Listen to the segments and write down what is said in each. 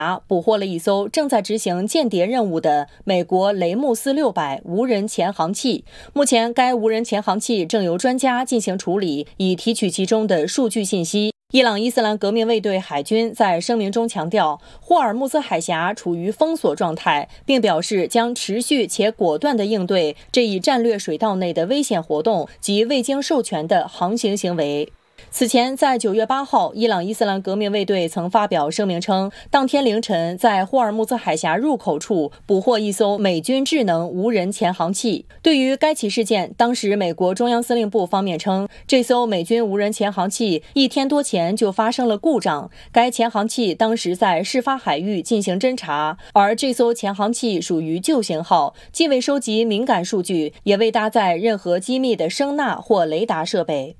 捕获了一艘正在执行间谍任务的美国雷姆斯600无人潜航器。目前，该无人潜航器正由专家进行处理，以提取其中的数据信息。伊朗伊斯兰革命卫队海军在声明中强调，霍尔木兹海峡处于封锁状态，并表示将持续且果断地应对这一战略水道内的危险活动及未经授权的航行行为。此前，在9月8号，伊朗伊斯兰革命卫队曾发表声明称，当天凌晨在霍尔木兹海峡入口处捕获一艘美军智能无人潜航器。对于该起事件，当时美国中央司令部方面称，这艘美军无人潜航器1天多前就发生了故障，该潜航器当时在事发海域进行侦察，而这艘潜航器属于旧型号，既未收集敏感数据，也未搭载任何机密的声纳或雷达设备。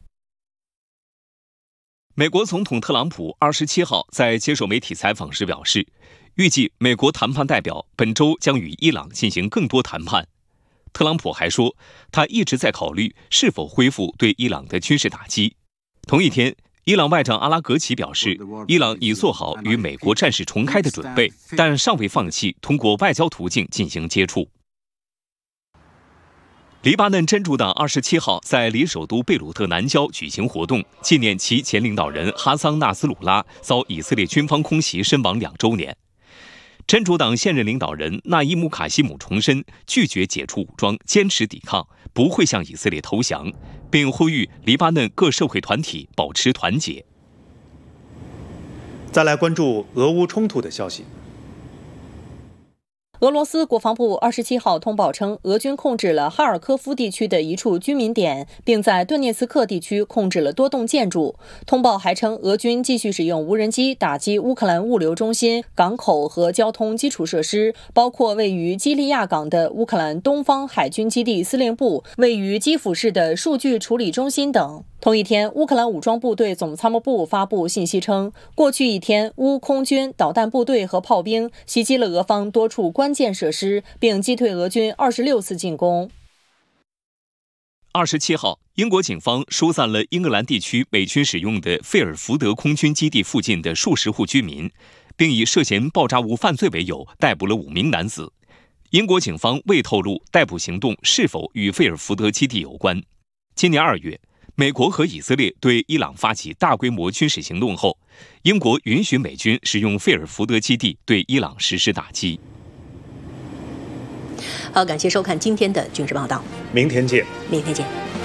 美国总统特朗普27号在接受媒体采访时表示，预计美国谈判代表本周将与伊朗进行更多谈判。特朗普还说，他一直在考虑是否恢复对伊朗的军事打击。同一天，伊朗外长阿拉格齐表示，伊朗已做好与美国战事重开的准备，但尚未放弃通过外交途径进行接触。黎巴嫩真主党27号在离首都贝鲁特南郊举行活动，纪念其前领导人哈桑纳斯鲁拉遭以色列军方空袭身亡2周年。真主党现任领导人纳伊姆卡西姆重申拒绝解除武装，坚持抵抗，不会向以色列投降，并呼吁黎巴嫩各社会团体保持团结。 再来关注俄乌冲突的消息。 俄罗斯国防部27号通报称，俄军控制了哈尔科夫地区的一处居民点，并在顿涅茨克地区控制了多栋建筑。通报还称，俄军继续使用无人机打击乌克兰物流中心、港口和交通基础设施，包括位于基利亚港的乌克兰东方海军基地司令部、位于基辅市的数据处理中心等。同一天，乌克兰武装部队总参谋部发布信息称，过去一天，乌空军、导弹部队和炮兵袭击了俄方多处关键设施，并击退俄军26次进攻。 27号，英国警方疏散了英格兰地区美军使用的费尔福德空军基地附近的数十户居民，并以涉嫌爆炸物犯罪为由逮捕了5名男子。英国警方未透露逮捕行动是否与费尔福德基地有关。今年2月，美国和以色列对伊朗发起大规模军事行动后，英国允许美军使用费尔福德基地对伊朗实施打击。 好，感谢收看今天的军事报道， 明天见。 明天见。